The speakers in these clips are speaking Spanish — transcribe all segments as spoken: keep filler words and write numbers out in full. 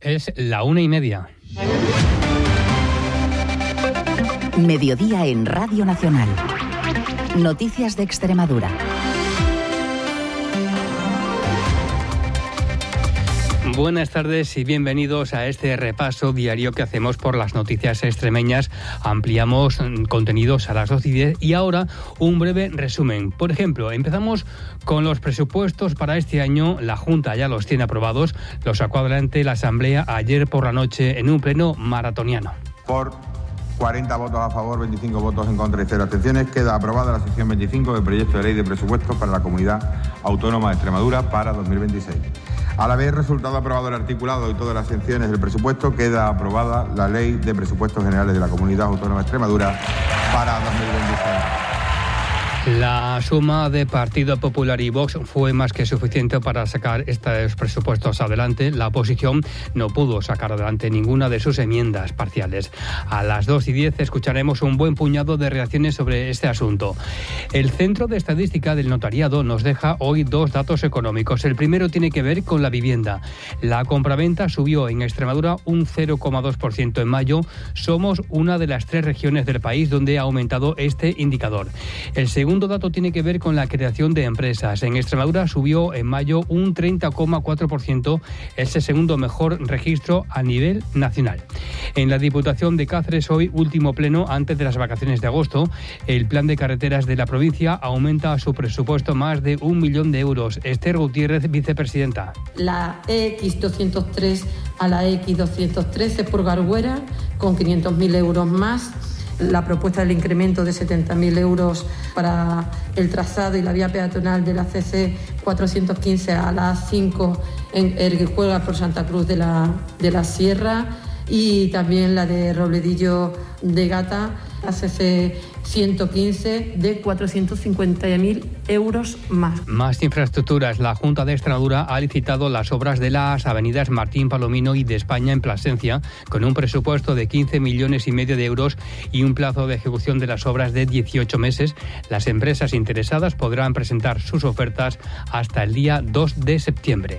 Es la una y media. Mediodía en Radio Nacional. Noticias de Extremadura. Buenas tardes y bienvenidos a este repaso diario que hacemos por las noticias extremeñas. Ampliamos contenidos a las doce y diez y ahora un breve resumen. Por ejemplo, empezamos con los presupuestos para este año. La Junta ya los tiene aprobados. Los sacó adelante la Asamblea ayer por la noche en un pleno maratoniano. Por cuarenta votos a favor, veinticinco votos en contra y cero abstenciones, queda aprobada la sección veinticinco del proyecto de ley de presupuestos para la Comunidad Autónoma de Extremadura para dos mil veintiséis. Al haber resultado aprobado el articulado y todas las secciones del presupuesto, queda aprobada la Ley de Presupuestos Generales de la Comunidad Autónoma de Extremadura para dos mil veintiséis. La suma de Partido Popular y Vox fue más que suficiente para sacar estos presupuestos adelante. La oposición no pudo sacar adelante ninguna de sus enmiendas parciales. A las dos y diez escucharemos un buen puñado de reacciones sobre este asunto. El Centro de Estadística del Notariado nos deja hoy dos datos económicos. El primero tiene que ver con la vivienda. La compraventa subió en Extremadura un cero coma dos por ciento en mayo. Somos una de las tres regiones del país donde ha aumentado este indicador. El segundo El segundo dato tiene que ver con la creación de empresas. En Extremadura subió en mayo un treinta coma cuatro por ciento, es el segundo mejor registro a nivel nacional. En la Diputación de Cáceres, hoy último pleno antes de las vacaciones de agosto, el plan de carreteras de la provincia aumenta su presupuesto más de un millón de euros. Esther Gutiérrez, vicepresidenta. La E X doscientos tres a la E X doscientos trece por Garguera, con quinientos mil euros más. La propuesta del incremento de setenta mil euros para el trazado y la vía peatonal de la C C cuatrocientos quince a la A cinco en Erguijuela por Santa Cruz de la, de la Sierra, y también la de Robledillo de Gata, la C C ciento quince de cuatrocientos cincuenta mil euros más. Más infraestructuras. La Junta de Extremadura ha licitado las obras de las avenidas Martín Palomino y de España en Plasencia, con un presupuesto de quince millones y medio de euros y un plazo de ejecución de las obras de dieciocho meses. Las empresas interesadas podrán presentar sus ofertas hasta el día dos de septiembre.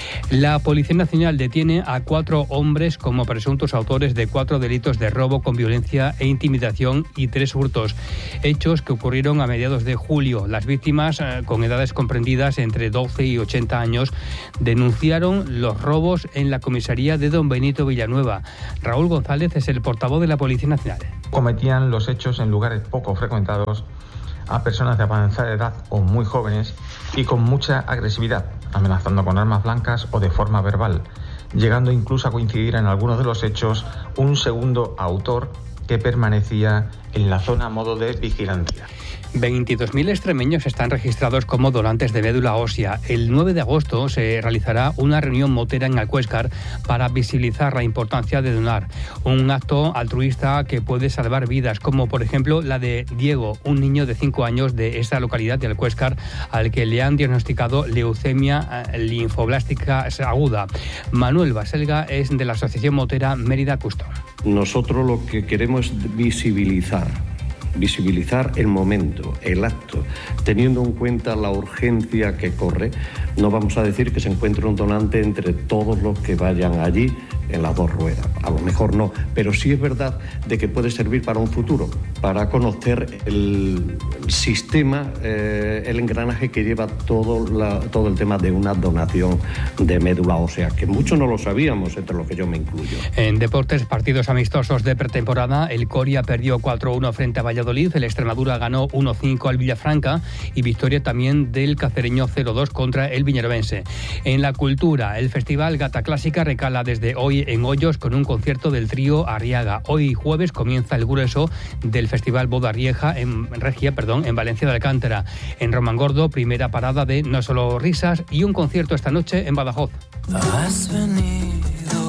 La Policía Nacional detiene a cuatro hombres como presuntos autores de cuatro delitos de robo con violencia e intimidación y tres hurtos. Hechos que ocurrieron a mediados de julio. Las víctimas, eh, con edades comprendidas entre doce y ochenta años, denunciaron los robos en la comisaría de Don Benito Villanueva. Raúl González es el portavoz de la Policía Nacional. Cometían los hechos en lugares poco frecuentados, a personas de avanzada edad o muy jóvenes y con mucha agresividad, amenazando con armas blancas o de forma verbal, llegando incluso a coincidir en algunos de los hechos un segundo autor que permanecía en la zona a modo de vigilancia. veintidós mil extremeños están registrados como donantes de médula ósea. El nueve de agosto se realizará una reunión motera en Alcuéscar para visibilizar la importancia de donar. Un acto altruista que puede salvar vidas, como por ejemplo la de Diego, un niño de cinco años de esta localidad de Alcuéscar, al que le han diagnosticado leucemia linfoblástica aguda. Manuel Baselga es de la Asociación Motera Mérida Custom. Nosotros lo que queremos es visibilizar, visibilizar el momento, el acto, teniendo en cuenta la urgencia que corre. No vamos a decir que se encuentre un donante entre todos los que vayan allí en las dos ruedas, a lo mejor no, pero sí es verdad de que puede servir para un futuro, para conocer el sistema, eh, el engranaje que lleva todo, la, todo el tema de una donación de médula ósea, que muchos no lo sabíamos, entre los que yo me incluyo. En deportes, partidos amistosos de pretemporada, el Coria perdió cuatro uno frente a Valladolid, el Extremadura ganó uno cinco al Villafranca y victoria también del cacereño cero dos contra el viñerobense. En la cultura, el Festival Gata Clásica recala desde hoy en Hoyos con un concierto del trío Arriaga. Hoy jueves comienza el grueso del Festival Boda Rieja en Regia, perdón, en Valencia de Alcántara. En Romangordo, primera parada de No Solo Risas y un concierto esta noche en Badajoz. Has venido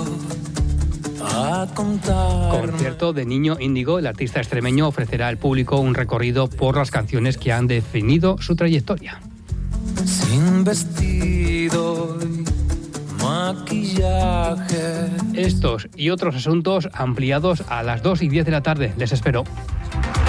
a contar. Concierto de Niño Índigo. El artista extremeño ofrecerá al público un recorrido por las canciones que han definido su trayectoria. Sin vestido y maquillaje. Estos y otros asuntos ampliados a las dos y diez de la tarde. Les espero.